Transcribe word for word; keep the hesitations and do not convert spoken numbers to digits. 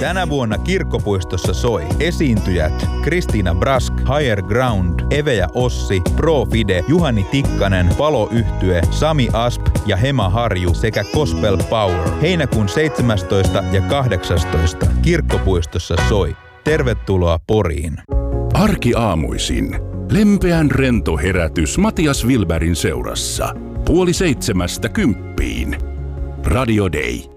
Tänä vuonna Kirkkopuistossa soi esiintyjät Kristiina Brask, Higher Ground, Eve ja Ossi, Pro Fide, Juhani Tikkanen, Palo-yhtye, Sami Asp ja Hema Harju sekä Gospel Power. Heinäkuun seitsemästoista ja kahdeksastoista Kirkkopuistossa soi. Tervetuloa Poriin. Arkiaamuisin. Lempeän rento herätys Matias Wilbergin seurassa. Puoli seitsemästä kymppiin. Radio Day.